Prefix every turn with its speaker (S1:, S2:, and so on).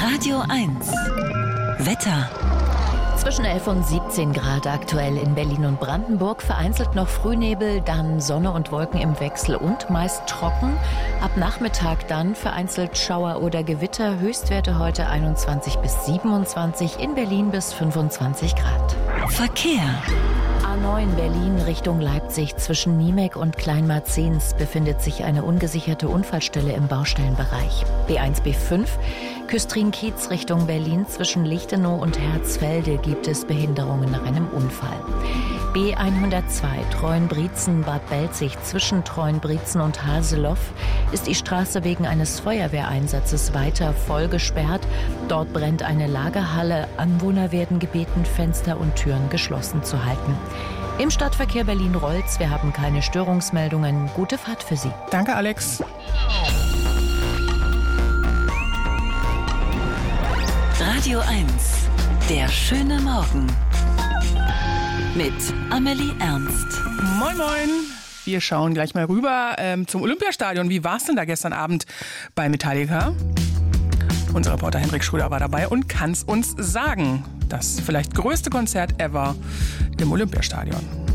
S1: Radio 1 Wetter.
S2: Zwischen 11 und 17 Grad aktuell in Berlin und Brandenburg. Vereinzelt noch Frühnebel, dann Sonne und Wolken im Wechsel und meist trocken. Ab Nachmittag dann vereinzelt Schauer oder Gewitter. Höchstwerte heute 21 bis 27, in Berlin bis 25 Grad.
S1: Verkehr.
S2: A9 Berlin Richtung Leipzig zwischen Niemek und Kleinmarzens befindet sich eine ungesicherte Unfallstelle im Baustellenbereich. B1 B5 Küstrin-Kiez Richtung Berlin zwischen Lichtenau und Herzfelde gibt es Behinderungen nach einem Unfall. B102 Treuenbrietzen-Bad Belzig zwischen Treuenbrietzen und Haseloff ist die Straße wegen eines Feuerwehreinsatzes weiter voll gesperrt. Dort brennt eine Lagerhalle. Anwohner werden gebeten, Fenster und Türen geschlossen zu halten. Im Stadtverkehr Berlin rollt's. Wir haben keine Störungsmeldungen. Gute Fahrt für Sie.
S3: Danke, Alex.
S1: Radio 1, der schöne Morgen. Mit Amelie Ernst.
S3: Moin, moin. Wir schauen gleich mal rüber zum Olympiastadion. Wie war es denn da gestern Abend bei Metallica? Unser Reporter Hendrik Schröder war dabei und kann es uns sagen. Das vielleicht größte Konzert ever im Olympiastadion.